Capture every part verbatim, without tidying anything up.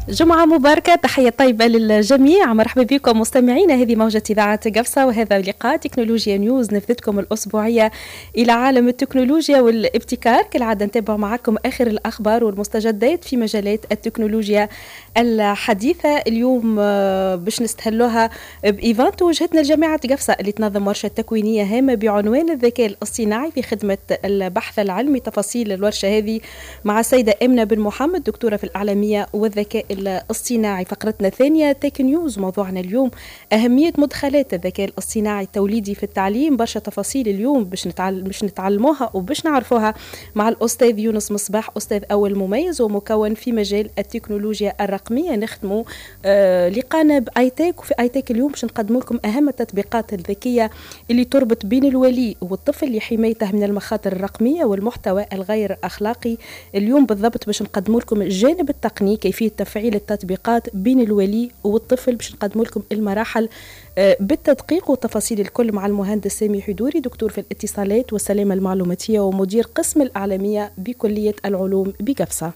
جمعة مباركة، تحية طيبة للجميع. مرحبا بكم مستمعينا، هذه موجة إذاعة قفصة وهذا لقاء تكنولوجيا نيوز، نفذتكم الأسبوعية إلى عالم التكنولوجيا والابتكار. كالعادة نتابع معكم آخر الأخبار والمستجدات في مجالات التكنولوجيا الحديثة. اليوم باش نستهلوها بإيفنت وجهتنا لجامعة قفصة اللي تنظم ورشة تكوينية هامة بعنوان الذكاء الاصطناعي في خدمة البحث العلمي. تفاصيل الورشة هذه مع السيدة أمنة بن محمد، دكتورة في الإعلامية والذكاء الاصطناعي. فقرتنا الثانية تك نيوز، موضوعنا اليوم أهمية مدخلات الذكاء الاصطناعي التوليدي في التعليم. برشا تفاصيل اليوم باش نتعلم باش نتعلموها وباش نعرفوها مع الأستاذ يونس مصباح، أستاذ أول مميز ومكون في مجال التكنولوجيا الرقمية. نختموا آه لقانا بآيتك، وفي آيتك اليوم باش نقدم لكم أهم التطبيقات الذكية اللي تربط بين الولي والطفل لحمايته من المخاطر الرقمية والمحتوى الغير أخلاقي. اليوم بالضبط باش نقدم لكم الجانب التقني، كيفية تفعيل التطبيقات بين الولي والطفل. باش نقدم لكم المراحل بالتدقيق وتفاصيل الكل مع المهندس سامي حدوري، دكتور في الاتصالات والسلامة المعلوماتية ومدير قسم الإعلامية بكلية العلوم بقفصة.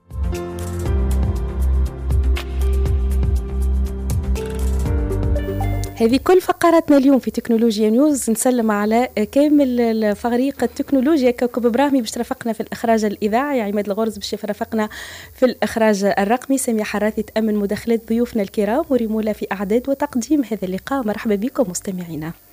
هذه كل فقراتنا اليوم في تكنولوجيا نيوز. نسلم على كامل فريق التكنولوجيا، كوكب ابراهيمي باش ترافقنا في الاخراج الاذاعي، عماد الغرز باش يرافقنا في الاخراج الرقمي، سامية حراثي تامن مداخلات ضيوفنا الكرام، وريمولا في اعداد وتقديم هذا اللقاء. مرحبا بكم مستمعينا.